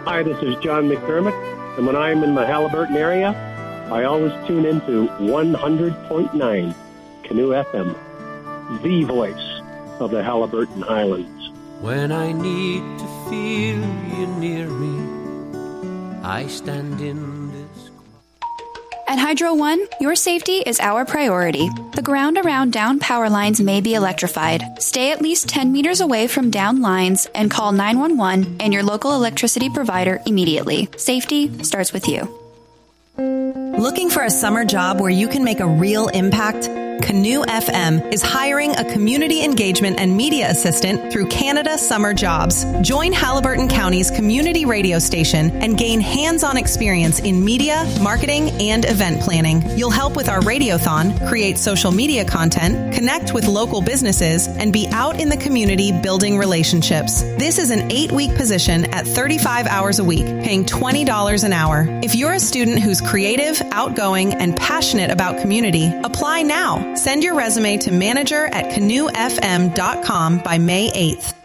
Hi, this is John McDermott, and when I'm in the Haliburton area, I always tune into 100.9 Canoe FM, the voice of the Haliburton Highlands. When I need to feel you near me, I stand in this. At Hydro One, your safety is our priority. The ground around down power lines may be electrified. Stay at least 10 meters away from down lines and call 911 and your local electricity provider immediately. Safety starts with you. Looking for a summer job where you can make a real impact? Canoe FM is hiring a community engagement and media assistant through Canada Summer Jobs. Join Haliburton County's community radio station and gain hands-on experience in media, marketing, and event planning. You'll help with our radiothon, create social media content, connect with local businesses, and be out in the community building relationships. This is an 8-week position at 35 hours a week, paying $20 an hour. If you're a student who's creative, outgoing, and passionate about community, apply now. Send your resume to manager@canoefm.com by May 8th.